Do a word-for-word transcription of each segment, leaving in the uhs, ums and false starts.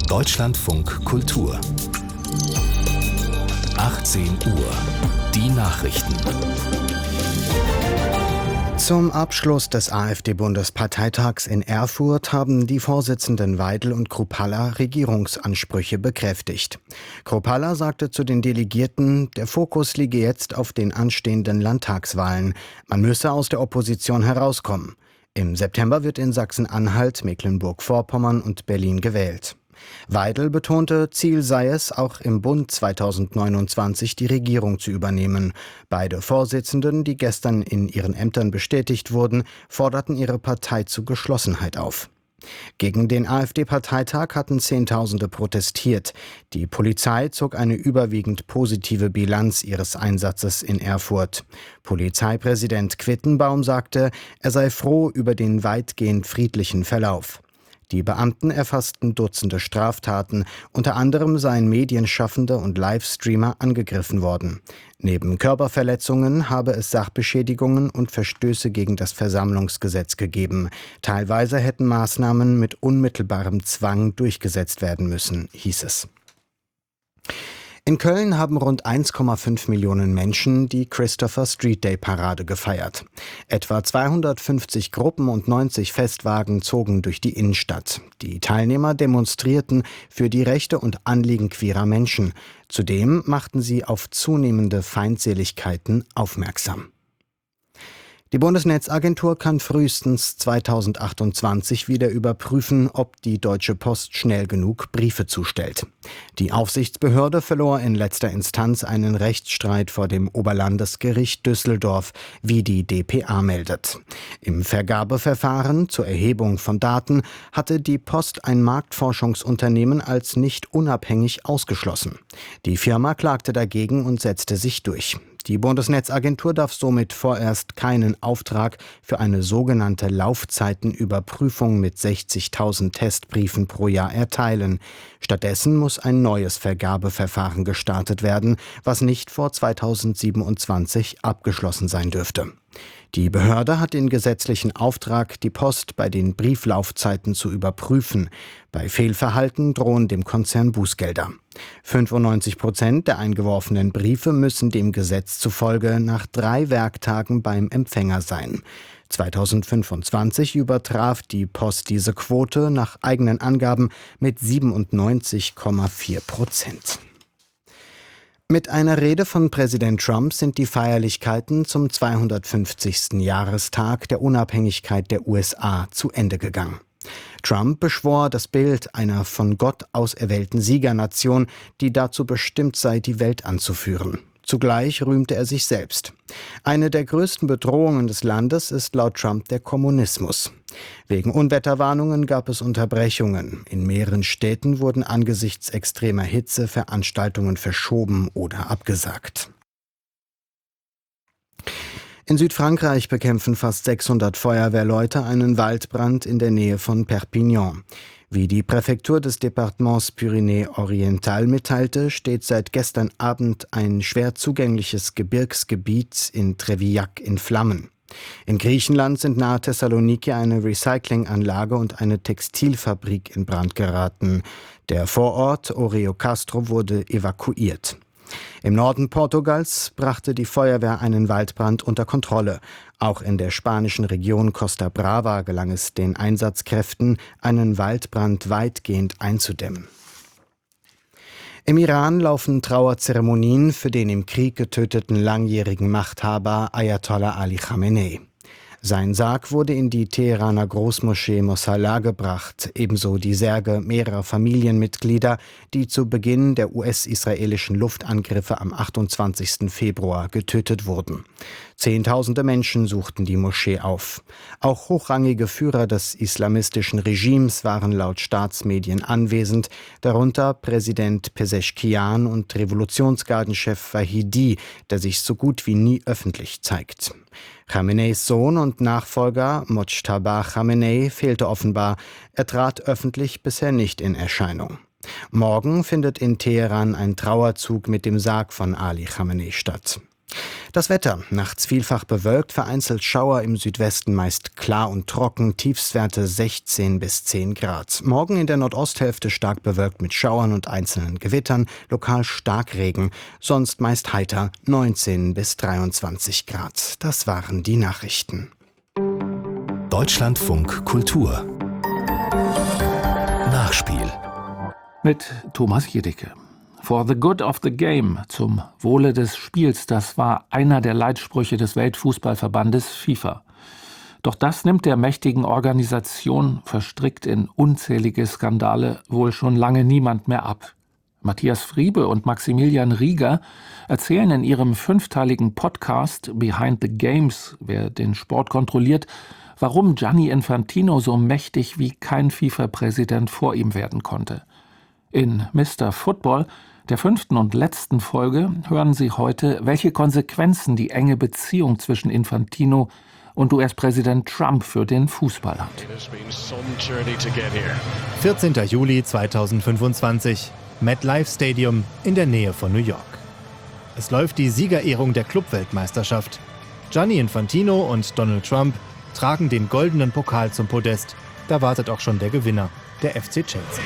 Deutschlandfunk Kultur. achtzehn Uhr. Die Nachrichten. Zum Abschluss des AfD-Bundesparteitags in Erfurt haben die Vorsitzenden Weidel und Kruppalla Regierungsansprüche bekräftigt. Kruppalla sagte zu den Delegierten, der Fokus liege jetzt auf den anstehenden Landtagswahlen. Man müsse aus der Opposition herauskommen. Im September wird in Sachsen-Anhalt, Mecklenburg-Vorpommern und Berlin gewählt. Weidel betonte, Ziel sei es, auch im Bund zweitausendneunundzwanzig die Regierung zu übernehmen. Beide Vorsitzenden, die gestern in ihren Ämtern bestätigt wurden, forderten ihre Partei zu Geschlossenheit auf. Gegen den AfD-Parteitag hatten Zehntausende protestiert. Die Polizei zog eine überwiegend positive Bilanz ihres Einsatzes in Erfurt. Polizeipräsident Quittenbaum sagte, er sei froh über den weitgehend friedlichen Verlauf. Die Beamten erfassten Dutzende Straftaten, unter anderem seien Medienschaffende und Livestreamer angegriffen worden. Neben Körperverletzungen habe es Sachbeschädigungen und Verstöße gegen das Versammlungsgesetz gegeben. Teilweise hätten Maßnahmen mit unmittelbarem Zwang durchgesetzt werden müssen, hieß es. In Köln haben rund eins Komma fünf Millionen Menschen die Christopher Street Day Parade gefeiert. Etwa zweihundertfünfzig Gruppen und neunzig Festwagen zogen durch die Innenstadt. Die Teilnehmer demonstrierten für die Rechte und Anliegen queerer Menschen. Zudem machten sie auf zunehmende Feindseligkeiten aufmerksam. Die Bundesnetzagentur kann frühestens zweitausendachtundzwanzig wieder überprüfen, ob die Deutsche Post schnell genug Briefe zustellt. Die Aufsichtsbehörde verlor in letzter Instanz einen Rechtsstreit vor dem Oberlandesgericht Düsseldorf, wie die d p a meldet. Im Vergabeverfahren zur Erhebung von Daten hatte die Post ein Marktforschungsunternehmen als nicht unabhängig ausgeschlossen. Die Firma klagte dagegen und setzte sich durch. Die Bundesnetzagentur darf somit vorerst keinen Auftrag für eine sogenannte Laufzeitenüberprüfung mit sechzigtausend Testbriefen pro Jahr erteilen. Stattdessen muss ein neues Vergabeverfahren gestartet werden, was nicht vor zweitausendsiebenundzwanzig abgeschlossen sein dürfte. Die Behörde hat den gesetzlichen Auftrag, die Post bei den Brieflaufzeiten zu überprüfen. Bei Fehlverhalten drohen dem Konzern Bußgelder. fünfundneunzig Prozent der eingeworfenen Briefe müssen dem Gesetz zufolge nach drei Werktagen beim Empfänger sein. zweitausendfünfundzwanzig übertraf die Post diese Quote nach eigenen Angaben mit siebenundneunzig Komma vier Prozent. Mit einer Rede von Präsident Trump sind die Feierlichkeiten zum zweihundertfünfzigsten Jahrestag der Unabhängigkeit der U S A zu Ende gegangen. Trump beschwor das Bild einer von Gott auserwählten Siegernation, die dazu bestimmt sei, die Welt anzuführen. Zugleich rühmte er sich selbst. Eine der größten Bedrohungen des Landes ist laut Trump der Kommunismus. Wegen Unwetterwarnungen gab es Unterbrechungen. In mehreren Städten wurden angesichts extremer Hitze Veranstaltungen verschoben oder abgesagt. In Südfrankreich bekämpfen fast sechshundert Feuerwehrleute einen Waldbrand in der Nähe von Perpignan. Wie die Präfektur des Departements Pyrénées-Oriental mitteilte, steht seit gestern Abend ein schwer zugängliches Gebirgsgebiet in Trevillac in Flammen. In Griechenland sind nahe Thessaloniki eine Recyclinganlage und eine Textilfabrik in Brand geraten. Der Vorort Orio Castro wurde evakuiert. Im Norden Portugals brachte die Feuerwehr einen Waldbrand unter Kontrolle. Auch in der spanischen Region Costa Brava gelang es den Einsatzkräften, einen Waldbrand weitgehend einzudämmen. Im Iran laufen Trauerzeremonien für den im Krieg getöteten langjährigen Machthaber Ayatollah Ali Khamenei. Sein Sarg wurde in die Teheraner Großmoschee Mosalla gebracht, ebenso die Särge mehrerer Familienmitglieder, die zu Beginn der U S-israelischen Luftangriffe am achtundzwanzigsten Februar getötet wurden. Zehntausende Menschen suchten die Moschee auf. Auch hochrangige Führer des islamistischen Regimes waren laut Staatsmedien anwesend, darunter Präsident Pezeschkian und Revolutionsgardenchef Vahidi, der sich so gut wie nie öffentlich zeigt. Khameneis Sohn und Nachfolger Mojtaba Khamenei fehlte offenbar. Er trat öffentlich bisher nicht in Erscheinung. Morgen findet in Teheran ein Trauerzug mit dem Sarg von Ali Khamenei statt. Das Wetter. Nachts vielfach bewölkt, vereinzelt Schauer, im Südwesten meist klar und trocken, Tiefstwerte sechzehn bis zehn Grad. Morgen in der Nordosthälfte stark bewölkt mit Schauern und einzelnen Gewittern, lokal Starkregen, sonst meist heiter, neunzehn bis dreiundzwanzig Grad. Das waren die Nachrichten. Deutschlandfunk Kultur Nachspiel mit Thomas Jedicke. For the good of the game, zum Wohle des Spiels, das war einer der Leitsprüche des Weltfußballverbandes FIFA. Doch das nimmt der mächtigen Organisation, verstrickt in unzählige Skandale, wohl schon lange niemand mehr ab. Matthias Friebe und Maximilian Rieger erzählen in ihrem fünfteiligen Podcast Behind the Games, wer den Sport kontrolliert, warum Gianni Infantino so mächtig wie kein FIFA-Präsident vor ihm werden konnte. In Mister Football, der fünften und letzten Folge, hören Sie heute, welche Konsequenzen die enge Beziehung zwischen Infantino und U S-Präsident Trump für den Fußball hat. vierzehnten Juli zweitausendfünfundzwanzig, MetLife Stadium in der Nähe von New York. Es läuft die Siegerehrung der Clubweltmeisterschaft. Gianni Infantino und Donald Trump tragen den goldenen Pokal zum Podest. Da wartet auch schon der Gewinner, der F C Chelsea.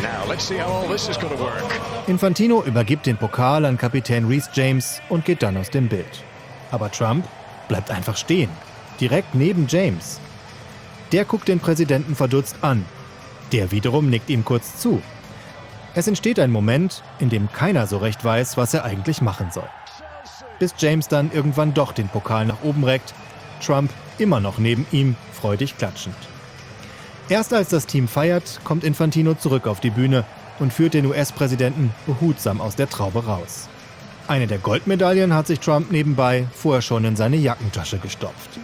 Infantino übergibt den Pokal an Kapitän Reece James und geht dann aus dem Bild. Aber Trump bleibt einfach stehen, direkt neben James. Der guckt den Präsidenten verdutzt an. Der wiederum nickt ihm kurz zu. Es entsteht ein Moment, in dem keiner so recht weiß, was er eigentlich machen soll. Bis James dann irgendwann doch den Pokal nach oben reckt, Trump immer noch neben ihm, freudig klatschend. Erst als das Team feiert, kommt Infantino zurück auf die Bühne und führt den U S-Präsidenten behutsam aus der Traube raus. Eine der Goldmedaillen hat sich Trump nebenbei vorher schon in seine Jackentasche gestopft.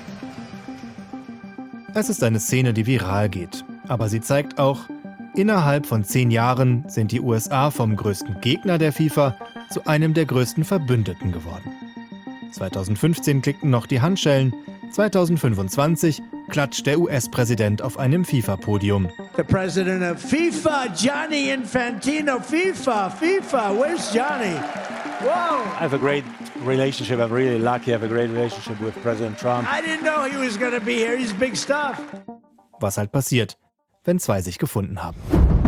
Es ist eine Szene, die viral geht, aber sie zeigt auch, innerhalb von zehn Jahren sind die U S A vom größten Gegner der FIFA zu einem der größten Verbündeten geworden. zweitausendfünfzehn klickten noch die Handschellen, zweitausendfünfundzwanzig klatscht der U S-Präsident auf einem FIFA-Podium. The president of FIFA, Gianni Infantino, FIFA, FIFA, where's Gianni? Whoa! I have a great relationship. I'm really lucky. I have a great relationship with President Trump. I didn't know he was going to be here. He's big stuff. Was halt passiert, wenn zwei sich gefunden haben.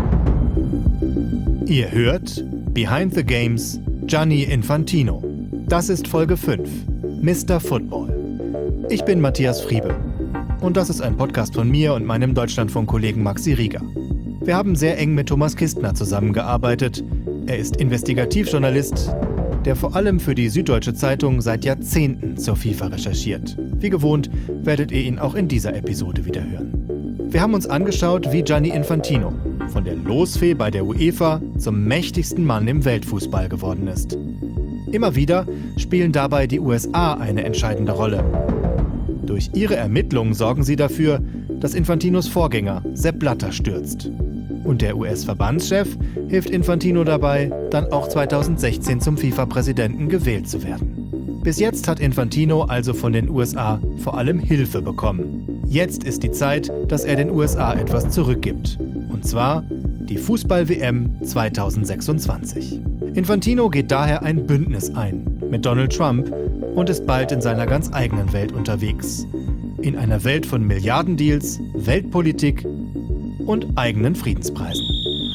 Ihr hört Behind the Games, Gianni Infantino. Das ist Folge fünf, Mister Football. Ich bin Matthias Friebe und das ist ein Podcast von mir und meinem Deutschlandfunk-Kollegen Maxi Rieger. Wir haben sehr eng mit Thomas Kistner zusammengearbeitet. Er ist Investigativjournalist, der vor allem für die Süddeutsche Zeitung seit Jahrzehnten zur FIFA recherchiert. Wie gewohnt werdet ihr ihn auch in dieser Episode wieder hören. Wir haben uns angeschaut, wie Gianni Infantino von der Losfee bei der UEFA zum mächtigsten Mann im Weltfußball geworden ist. Immer wieder spielen dabei die U S A eine entscheidende Rolle. Durch ihre Ermittlungen sorgen sie dafür, dass Infantinos Vorgänger Sepp Blatter stürzt. Und der U S-Verbandschef hilft Infantino dabei, dann auch zweitausendsechzehn zum FIFA-Präsidenten gewählt zu werden. Bis jetzt hat Infantino also von den U S A vor allem Hilfe bekommen. Jetzt ist die Zeit, dass er den U S A etwas zurückgibt. Und zwar die Fußball-W M zweitausendsechsundzwanzig. Infantino geht daher ein Bündnis ein mit Donald Trump und ist bald in seiner ganz eigenen Welt unterwegs. In einer Welt von Milliardendeals, Weltpolitik und eigenen Friedenspreisen.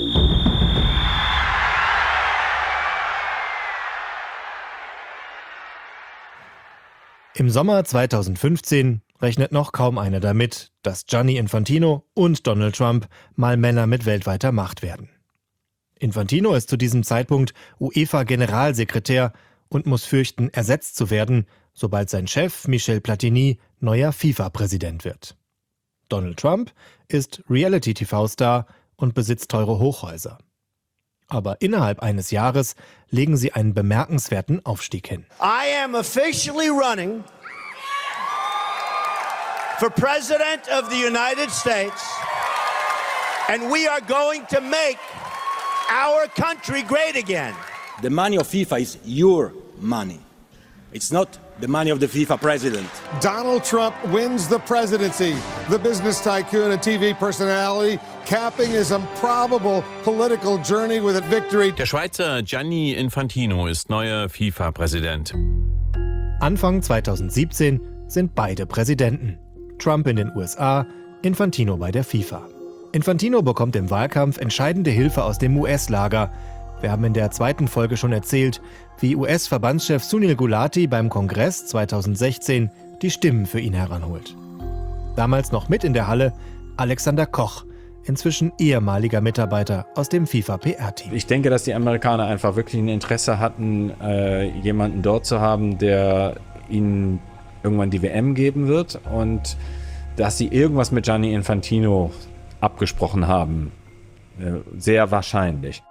Im Sommer zweitausendfünfzehn rechnet noch kaum einer damit, dass Gianni Infantino und Donald Trump mal Männer mit weltweiter Macht werden. Infantino ist zu diesem Zeitpunkt UEFA-Generalsekretär und muss fürchten, ersetzt zu werden, sobald sein Chef Michel Platini neuer FIFA-Präsident wird. Donald Trump ist Reality-T V-Star und besitzt teure Hochhäuser. Aber innerhalb eines Jahres legen sie einen bemerkenswerten Aufstieg hin. I am officially running for President of the United States, and we are going to make our country great again. The money of FIFA is your money. It's not the money of the FIFA president. Donald Trump wins the presidency. The business tycoon and T V personality capping his improbable political journey with a victory. Der Schweizer Gianni Infantino ist neuer FIFA-Präsident. Anfang zweitausendsiebzehn sind beide Präsidenten. Trump in den U S A, Infantino bei der FIFA. Infantino bekommt im Wahlkampf entscheidende Hilfe aus dem U S-Lager. Wir haben in der zweiten Folge schon erzählt, wie U S-Verbandschef Sunil Gulati beim Kongress zweitausendsechzehn die Stimmen für ihn heranholt. Damals noch mit in der Halle Alexander Koch, inzwischen ehemaliger Mitarbeiter aus dem FIFA-P R-Team. Ich denke, dass die Amerikaner einfach wirklich ein Interesse hatten, äh, jemanden dort zu haben, der ihnen irgendwann die W M geben wird und dass sie irgendwas mit Gianni Infantino abgesprochen haben. Äh, sehr wahrscheinlich.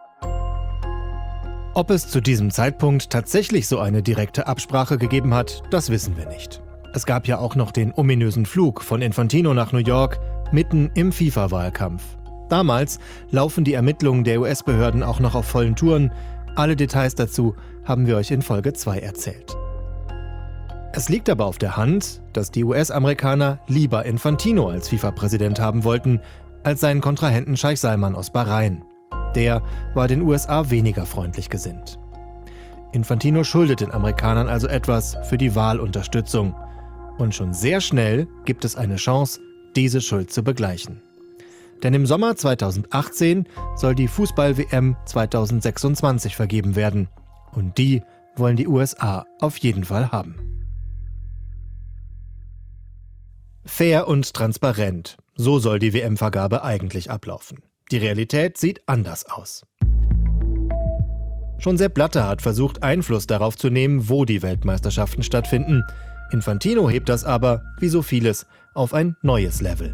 Ob es zu diesem Zeitpunkt tatsächlich so eine direkte Absprache gegeben hat, das wissen wir nicht. Es gab ja auch noch den ominösen Flug von Infantino nach New York, mitten im FIFA-Wahlkampf. Damals laufen die Ermittlungen der U S-Behörden auch noch auf vollen Touren. Alle Details dazu haben wir euch in Folge zwei erzählt. Es liegt aber auf der Hand, dass die U S-Amerikaner lieber Infantino als FIFA-Präsident haben wollten, als seinen Kontrahenten Scheich Salman aus Bahrain. Der war den U S A weniger freundlich gesinnt. Infantino schuldet den Amerikanern also etwas für die Wahlunterstützung. Und schon sehr schnell gibt es eine Chance, diese Schuld zu begleichen. Denn im Sommer zweitausendachtzehn soll die Fußball-W M zweitausendsechsundzwanzig vergeben werden. Und die wollen die U S A auf jeden Fall haben. Fair und transparent, so soll die W M-Vergabe eigentlich ablaufen. Die Realität sieht anders aus. Schon Sepp Blatter hat versucht, Einfluss darauf zu nehmen, wo die Weltmeisterschaften stattfinden. Infantino hebt das aber, wie so vieles, auf ein neues Level.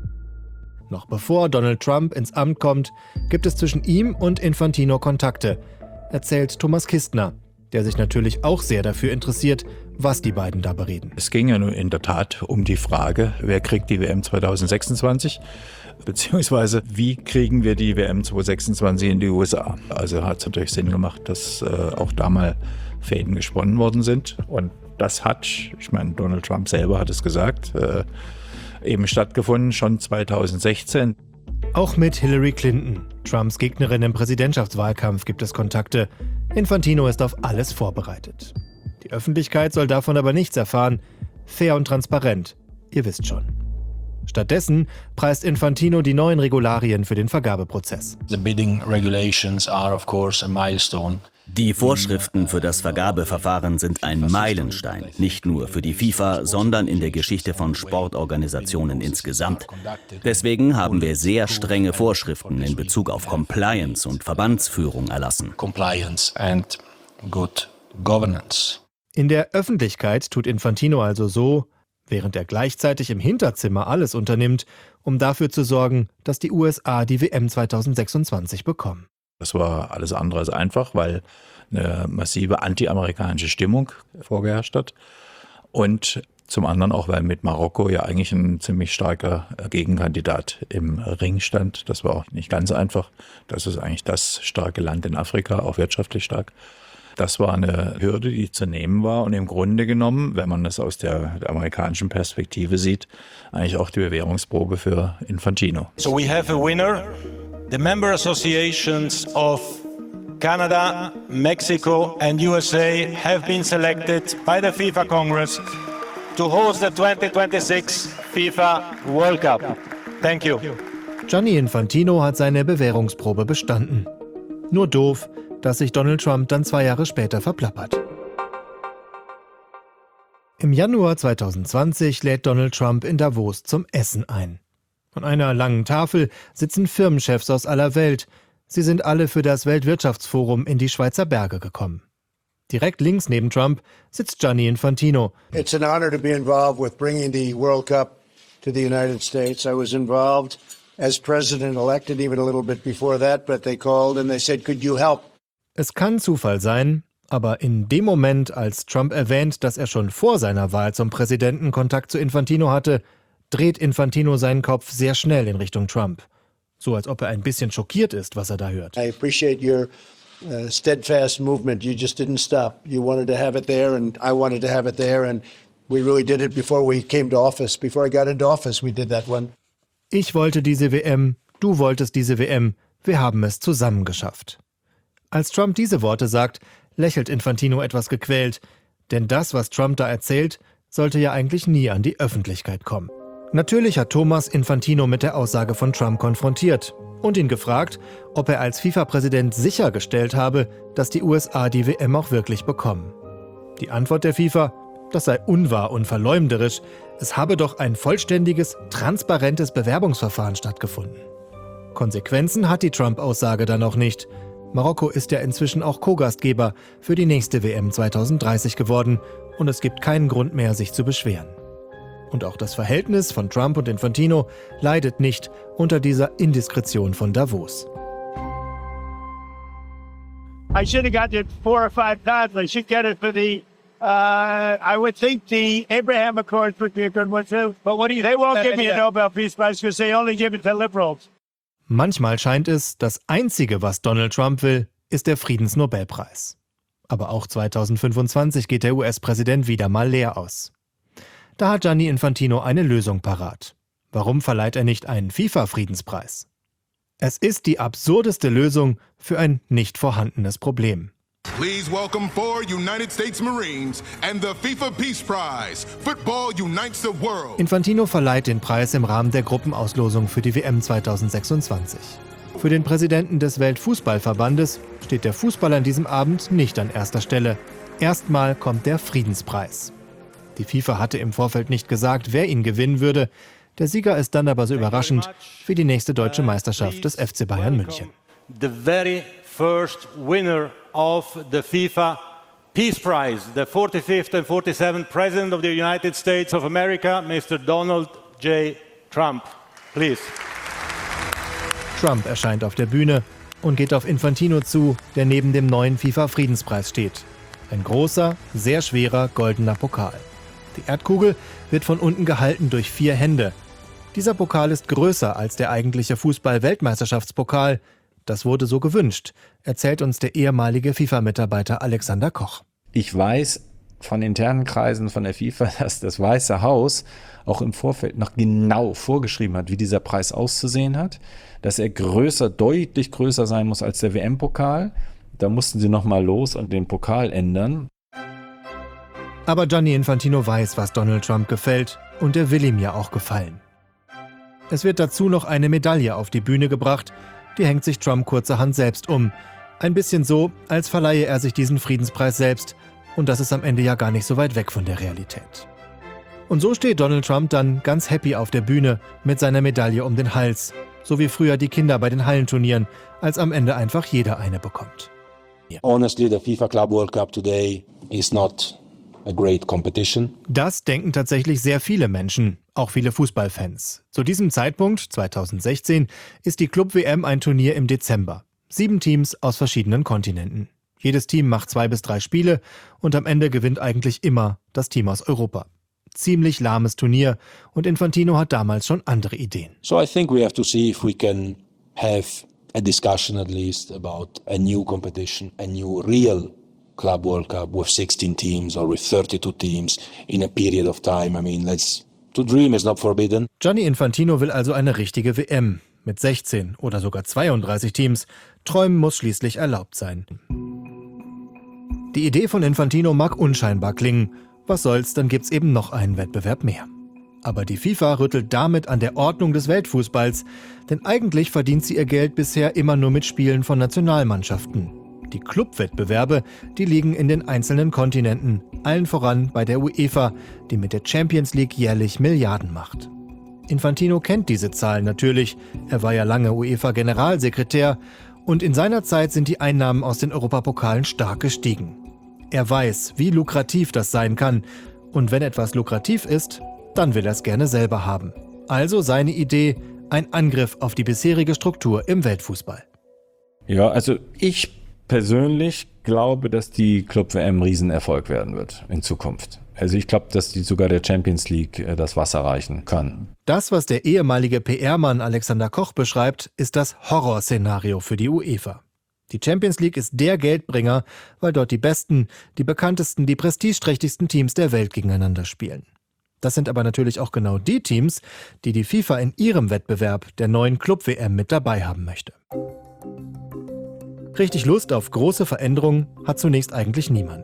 Noch bevor Donald Trump ins Amt kommt, gibt es zwischen ihm und Infantino Kontakte, erzählt Thomas Kistner, der sich natürlich auch sehr dafür interessiert, was die beiden da bereden. Es ging ja nun in der Tat um die Frage, wer kriegt die W M zweitausendsechsundzwanzig, beziehungsweise wie kriegen wir die W M zweitausendsechsundzwanzig in die U S A. Also hat es natürlich Sinn gemacht, dass äh, auch da mal Fäden gesponnen worden sind. Und das hat, ich meine, Donald Trump selber hat es gesagt, äh, eben stattgefunden, schon zweitausendsechzehn. Auch mit Hillary Clinton, Trumps Gegnerin im Präsidentschaftswahlkampf, gibt es Kontakte. Infantino ist auf alles vorbereitet. Die Öffentlichkeit soll davon aber nichts erfahren. Fair und transparent, ihr wisst schon. Stattdessen preist Infantino die neuen Regularien für den Vergabeprozess. The bidding regulations are of course a milestone. Die Vorschriften für das Vergabeverfahren sind ein Meilenstein, nicht nur für die FIFA, sondern in der Geschichte von Sportorganisationen insgesamt. Deswegen haben wir sehr strenge Vorschriften in Bezug auf Compliance und Verbandsführung erlassen. Compliance and good governance. In der Öffentlichkeit tut Infantino also so, während er gleichzeitig im Hinterzimmer alles unternimmt, um dafür zu sorgen, dass die U S A die W M zweitausendsechsundzwanzig bekommen. Das war alles andere als einfach, weil eine massive anti-amerikanische Stimmung vorgeherrscht hat. Und zum anderen auch, weil mit Marokko ja eigentlich ein ziemlich starker Gegenkandidat im Ring stand. Das war auch nicht ganz einfach. Das ist eigentlich das starke Land in Afrika, auch wirtschaftlich stark. Das war eine Hürde, die zu nehmen war und im Grunde genommen, wenn man das aus der, der amerikanischen Perspektive sieht, eigentlich auch die Bewährungsprobe für Infantino. So we have a winner. The member associations of Canada, Mexico and U S A have been selected by the FIFA Congress to host the twenty twenty-six FIFA World Cup. Thank you. Gianni Infantino hat seine Bewährungsprobe bestanden. Nur doof, dass sich Donald Trump dann zwei Jahre später verplappert. Im Januar zweitausendzwanzig lädt Donald Trump in Davos zum Essen ein. An einer langen Tafel sitzen Firmenchefs aus aller Welt. Sie sind alle für das Weltwirtschaftsforum in die Schweizer Berge gekommen. Direkt links neben Trump sitzt Gianni Infantino. It's an honor to be involved with bringing the World Cup to the United States. I was involved as president-elect and even a little bit before that, but they called and they said, could you help? Es kann Zufall sein, aber in dem Moment, als Trump erwähnt, dass er schon vor seiner Wahl zum Präsidenten Kontakt zu Infantino hatte, dreht Infantino seinen Kopf sehr schnell in Richtung Trump. So als ob er ein bisschen schockiert ist, was er da hört. I appreciate your uh, steadfast movement. You just didn't stop. You wanted to have it there and I wanted to have it there and we really did it before we came to office. Before I got into office, we did that one. Ich wollte diese W M, du wolltest diese W M. Wir haben es zusammen geschafft. Als Trump diese Worte sagt, lächelt Infantino etwas gequält. Denn das, was Trump da erzählt, sollte ja eigentlich nie an die Öffentlichkeit kommen. Natürlich hat Thomas Infantino mit der Aussage von Trump konfrontiert und ihn gefragt, ob er als FIFA-Präsident sichergestellt habe, dass die U S A die W M auch wirklich bekommen. Die Antwort der FIFA: Das sei unwahr und verleumderisch. Es habe doch ein vollständiges, transparentes Bewerbungsverfahren stattgefunden. Konsequenzen hat die Trump-Aussage dann auch nicht. Marokko ist ja inzwischen auch Co-Gastgeber für die nächste W M zweitausenddreißig geworden und es gibt keinen Grund mehr, sich zu beschweren. Und auch das Verhältnis von Trump und Infantino leidet nicht unter dieser Indiskretion von Davos. I should have got it four or five times. I should get it for the, uh, I would think the Abraham Accords would be a good one too. But what do you, they won't give me a Nobel Peace Prize because they only give it to liberals. Manchmal scheint es, das Einzige, was Donald Trump will, ist der Friedensnobelpreis. Aber auch zweitausendfünfundzwanzig geht der U S-Präsident wieder mal leer aus. Da hat Gianni Infantino eine Lösung parat. Warum verleiht er nicht einen FIFA-Friedenspreis? Es ist die absurdeste Lösung für ein nicht vorhandenes Problem. Please welcome four United States Marines and the FIFA Peace Prize. Football unites the world. Infantino verleiht den Preis im Rahmen der Gruppenauslosung für die W M zweitausendsechsundzwanzig. Für den Präsidenten des Weltfußballverbandes steht der Fußball an diesem Abend nicht an erster Stelle. Erstmal kommt der Friedenspreis. Die FIFA hatte im Vorfeld nicht gesagt, wer ihn gewinnen würde. Der Sieger ist dann aber so überraschend wie die nächste deutsche Meisterschaft des F C Bayern München. The very first winner of the FIFA Peace Prize, the forty-fifth and forty-seventh President of the United States of America, Mister Donald J. Trump. Please. Trump erscheint auf der Bühne und geht auf Infantino zu, der neben dem neuen FIFA-Friedenspreis steht. Ein großer, sehr schwerer goldener Pokal. Die Erdkugel wird von unten gehalten durch vier Hände. Dieser Pokal ist größer als der eigentliche Fußball-Weltmeisterschaftspokal. Das wurde so gewünscht, erzählt uns der ehemalige FIFA-Mitarbeiter Alexander Koch. Ich weiß von internen Kreisen von der FIFA, dass das Weiße Haus auch im Vorfeld noch genau vorgeschrieben hat, wie dieser Preis auszusehen hat, dass er größer, deutlich größer sein muss als der W M-Pokal. Da mussten sie noch mal los und den Pokal ändern. Aber Gianni Infantino weiß, was Donald Trump gefällt, und er will ihm ja auch gefallen. Es wird dazu noch eine Medaille auf die Bühne gebracht, die hängt sich Trump kurzerhand selbst um. Ein bisschen so, als verleihe er sich diesen Friedenspreis selbst, und das ist am Ende ja gar nicht so weit weg von der Realität. Und so steht Donald Trump dann ganz happy auf der Bühne mit seiner Medaille um den Hals, so wie früher die Kinder bei den Hallenturnieren, als am Ende einfach jeder eine bekommt. Honestly, the FIFA Club World Cup today is not a great competition. Das denken tatsächlich sehr viele Menschen, auch viele Fußballfans. Zu diesem Zeitpunkt, zweitausendsechzehn, ist die Club-W M ein Turnier im Dezember. Sieben Teams aus verschiedenen Kontinenten. Jedes Team macht zwei bis drei Spiele und am Ende gewinnt eigentlich immer das Team aus Europa. Ziemlich lahmes Turnier und Infantino hat damals schon andere Ideen. So I think we have to see if we can have a discussion at least about a new competition, a new real Club World Cup with sixteen teams or with thirty-two teams in a period of time. I mean, let's to dream is not forbidden. Gianni Infantino will also eine richtige W M mit sechzehn oder sogar zweiunddreißig Teams. Träumen muss schließlich erlaubt sein. Die Idee von Infantino mag unscheinbar klingen. Was soll's, dann gibt's eben noch einen Wettbewerb mehr. Aber die FIFA rüttelt damit an der Ordnung des Weltfußballs, denn eigentlich verdient sie ihr Geld bisher immer nur mit Spielen von Nationalmannschaften. Die Clubwettbewerbe, die liegen in den einzelnen Kontinenten, allen voran bei der UEFA, die mit der Champions League jährlich Milliarden macht. Infantino kennt diese Zahlen natürlich, er war ja lange UEFA-Generalsekretär und in seiner Zeit sind die Einnahmen aus den Europapokalen stark gestiegen. Er weiß, wie lukrativ das sein kann und wenn etwas lukrativ ist, dann will er es gerne selber haben. Also seine Idee, ein Angriff auf die bisherige Struktur im Weltfußball. Ja, also ich persönlich glaube, dass die Club-W M ein Riesenerfolg werden wird in Zukunft. Also ich glaube, dass die sogar der Champions League das Wasser reichen kann. Das, was der ehemalige P R-Mann Alexander Koch beschreibt, ist das Horrorszenario für die UEFA. Die Champions League ist der Geldbringer, weil dort die besten, die bekanntesten, die prestigeträchtigsten Teams der Welt gegeneinander spielen. Das sind aber natürlich auch genau die Teams, die die FIFA in ihrem Wettbewerb der neuen Club-W M mit dabei haben möchte. Richtig Lust auf große Veränderungen hat zunächst eigentlich niemand.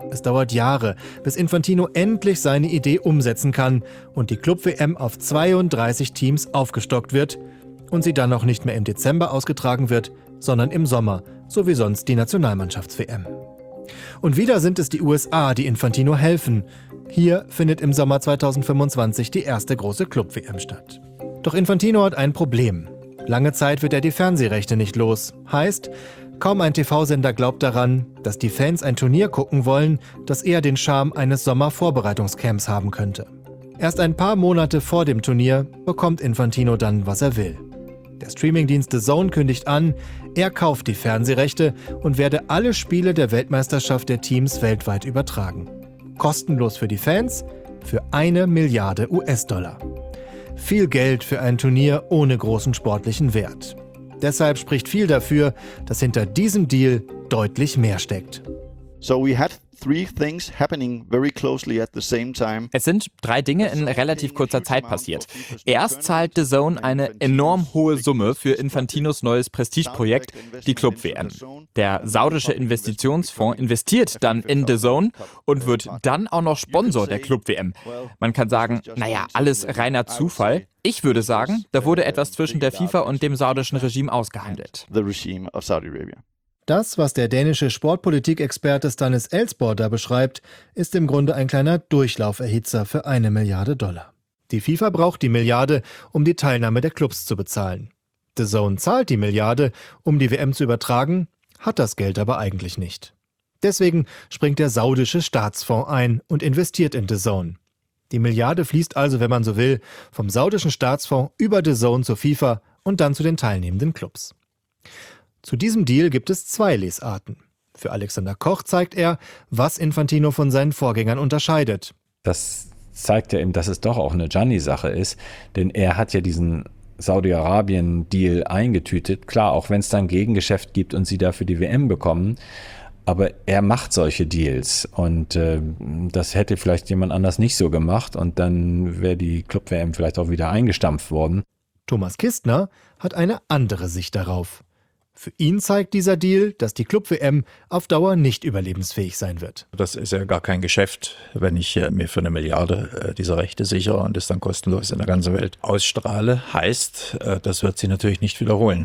Es dauert Jahre, bis Infantino endlich seine Idee umsetzen kann und die Club-W M auf zweiunddreißig Teams aufgestockt wird und sie dann auch nicht mehr im Dezember ausgetragen wird, sondern im Sommer, so wie sonst die Nationalmannschafts-W M. Und wieder sind es die U S A, die Infantino helfen. Hier findet im Sommer zweitausendfünfundzwanzig die erste große Club-W M statt. Doch Infantino hat ein Problem. Lange Zeit wird er die Fernsehrechte nicht los. Heißt, kaum ein T V-Sender glaubt daran, dass die Fans ein Turnier gucken wollen, das eher den Charme eines Sommervorbereitungscamps haben könnte. Erst ein paar Monate vor dem Turnier bekommt Infantino dann, was er will. Der Streamingdienst The Zone kündigt an, er kauft die Fernsehrechte und werde alle Spiele der Weltmeisterschaft der Teams weltweit übertragen. Kostenlos für die Fans, für eine Milliarde U S-Dollar. Viel Geld für ein Turnier ohne großen sportlichen Wert. Deshalb spricht viel dafür, dass hinter diesem Deal deutlich mehr steckt. So we had three things happening very closely at the same time. Es sind drei Dinge in relativ kurzer Zeit passiert. Erst zahlt The Zone eine enorm hohe Summe für Infantinos neues Prestigeprojekt, die Club-W M. Der saudische Investitionsfonds investiert dann in The Zone und wird dann auch noch Sponsor der Club-W M. Man kann sagen, naja, alles reiner Zufall. Ich würde sagen, da wurde etwas zwischen der FIFA und dem saudischen Regime ausgehandelt. The regime of Saudi Arabia. Das, was der dänische Sportpolitikexperte Stanis Elsborg da beschreibt, ist im Grunde ein kleiner Durchlauferhitzer für eine Milliarde Dollar. Die FIFA braucht die Milliarde, um die Teilnahme der Clubs zu bezahlen. The Zone zahlt die Milliarde, um die W M zu übertragen, hat das Geld aber eigentlich nicht. Deswegen springt der saudische Staatsfonds ein und investiert in The Zone. Die Milliarde fließt also, wenn man so will, vom saudischen Staatsfonds über The Zone zur FIFA und dann zu den teilnehmenden Clubs. Zu diesem Deal gibt es zwei Lesarten. Für Alexander Koch zeigt er, was Infantino von seinen Vorgängern unterscheidet. Das zeigt ja eben, dass es doch auch eine Gianni-Sache ist, denn er hat ja diesen Saudi-Arabien-Deal eingetütet. Klar, auch wenn es dann Gegengeschäft gibt und sie dafür die W M bekommen, aber er macht solche Deals und äh, das hätte vielleicht jemand anders nicht so gemacht und dann wäre die Club-W M vielleicht auch wieder eingestampft worden. Thomas Kistner hat eine andere Sicht darauf. Für ihn zeigt dieser Deal, dass die Club-W M auf Dauer nicht überlebensfähig sein wird. Das ist ja gar kein Geschäft, wenn ich äh, mir für eine Milliarde äh, diese Rechte sichere und es dann kostenlos in der ganzen Welt ausstrahle. Heißt, äh, das wird sich natürlich nicht wiederholen.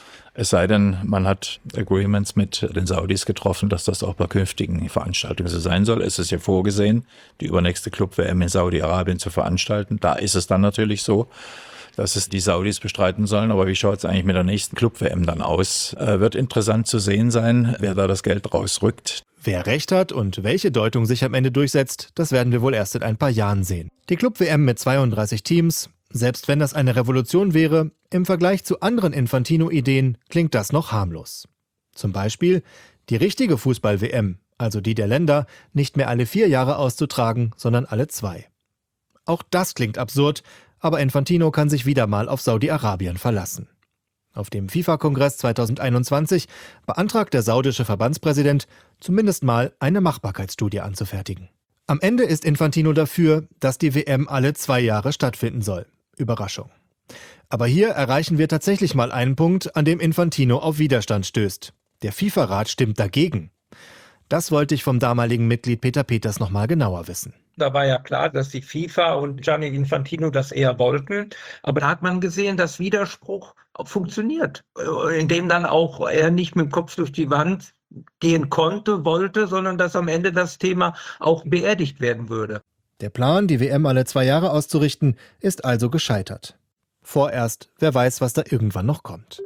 Es sei denn, man hat Agreements mit den Saudis getroffen, dass das auch bei künftigen Veranstaltungen so sein soll. Es ist ja vorgesehen, die übernächste Club-W M in Saudi-Arabien zu veranstalten. Da ist es dann natürlich so, dass es die Saudis bestreiten sollen. Aber wie schaut es eigentlich mit der nächsten Club-W M dann aus? Äh, wird interessant zu sehen sein, wer da das Geld rausrückt. Wer recht hat und welche Deutung sich am Ende durchsetzt, das werden wir wohl erst in ein paar Jahren sehen. Die Club-W M mit zweiunddreißig Teams, selbst wenn das eine Revolution wäre, im Vergleich zu anderen Infantino-Ideen klingt das noch harmlos. Zum Beispiel die richtige Fußball-W M, also die der Länder, nicht mehr alle vier Jahre auszutragen, sondern alle zwei. Auch das klingt absurd, aber Infantino kann sich wieder mal auf Saudi-Arabien verlassen. Auf dem FIFA-Kongress zweitausendeinundzwanzig beantragt der saudische Verbandspräsident, zumindest mal eine Machbarkeitsstudie anzufertigen. Am Ende ist Infantino dafür, dass die W M alle zwei Jahre stattfinden soll. Überraschung. Aber hier erreichen wir tatsächlich mal einen Punkt, an dem Infantino auf Widerstand stößt. Der FIFA-Rat stimmt dagegen. Das wollte ich vom damaligen Mitglied Peter Peters noch mal genauer wissen. Da war ja klar, dass die FIFA und Gianni Infantino das eher wollten. Aber da hat man gesehen, dass Widerspruch funktioniert. Indem dann auch er nicht mit dem Kopf durch die Wand gehen konnte, wollte, sondern dass am Ende das Thema auch beerdigt werden würde. Der Plan, die W M alle zwei Jahre auszurichten, ist also gescheitert. Vorerst, wer weiß, was da irgendwann noch kommt.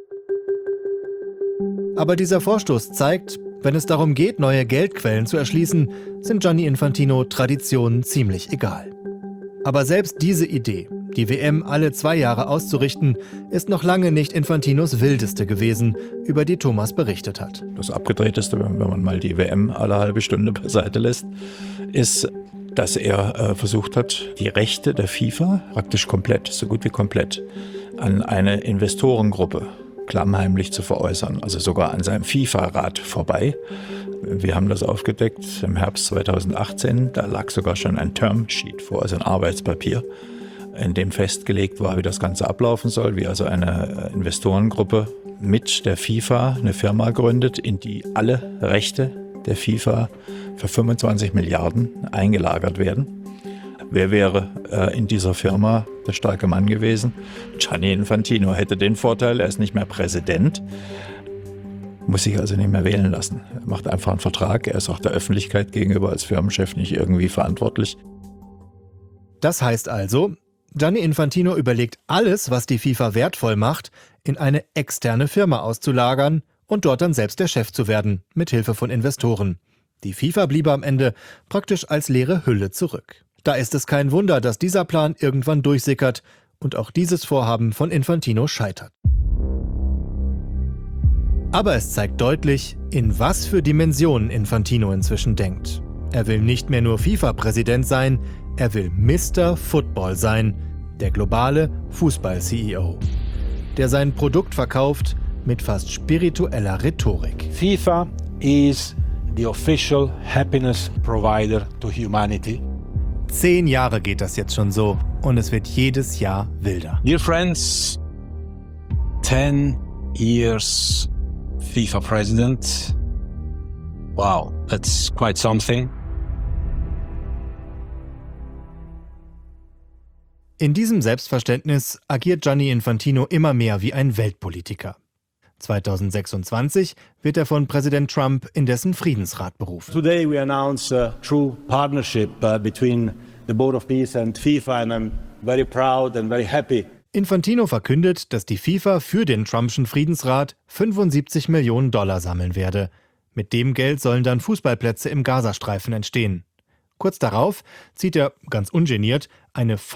Aber dieser Vorstoß zeigt, wenn es darum geht, neue Geldquellen zu erschließen, sind Gianni Infantino Traditionen ziemlich egal. Aber selbst diese Idee, die W M alle zwei Jahre auszurichten, ist noch lange nicht Infantinos wildeste gewesen, über die Thomas berichtet hat. Das Abgedrehteste, wenn man mal die W M alle halbe Stunde beiseite lässt, ist, dass er äh, versucht hat, die Rechte der FIFA praktisch komplett, so gut wie komplett, an eine Investorengruppe klammheimlich zu veräußern, also sogar an seinem FIFA-Rat vorbei. Wir haben das aufgedeckt im Herbst zweitausendachtzehn, da lag sogar schon ein Termsheet vor, also ein Arbeitspapier, in dem festgelegt war, wie das Ganze ablaufen soll, wie also eine Investorengruppe mit der FIFA eine Firma gründet, in die alle Rechte der FIFA für fünfundzwanzig Milliarden eingelagert werden. Wer wäre äh, in dieser Firma der starke Mann gewesen? Gianni Infantino hätte den Vorteil, er ist nicht mehr Präsident, muss sich also nicht mehr wählen lassen. Er macht einfach einen Vertrag, er ist auch der Öffentlichkeit gegenüber als Firmenchef nicht irgendwie verantwortlich. Das heißt also, Gianni Infantino überlegt, alles, was die FIFA wertvoll macht, in eine externe Firma auszulagern und dort dann selbst der Chef zu werden, mit Hilfe von Investoren. Die FIFA bliebe am Ende praktisch als leere Hülle zurück. Da ist es kein Wunder, dass dieser Plan irgendwann durchsickert und auch dieses Vorhaben von Infantino scheitert. Aber es zeigt deutlich, in was für Dimensionen Infantino inzwischen denkt. Er will nicht mehr nur FIFA-Präsident sein, er will Mister Football sein, der globale Fußball-C E O, der sein Produkt verkauft mit fast spiritueller Rhetorik. FIFA is the official happiness provider to humanity. Zehn Jahre geht das jetzt schon so und es wird jedes Jahr wilder. Dear friends, ten years FIFA president. Wow, that's quite something. In diesem Selbstverständnis agiert Gianni Infantino immer mehr wie ein Weltpolitiker. zweitausendsechsundzwanzig wird er von Präsident Trump in dessen Friedensrat berufen. Today we announce a true partnership uh, between the Board of Peace and FIFA, and I'm very proud and very happy. Infantino verkündet, dass die FIFA für den Trumpschen Friedensrat fünfundsiebzig Millionen Dollar sammeln werde. Mit dem Geld sollen dann Fußballplätze im Gazastreifen entstehen. Kurz darauf zieht er, ganz ungeniert, eine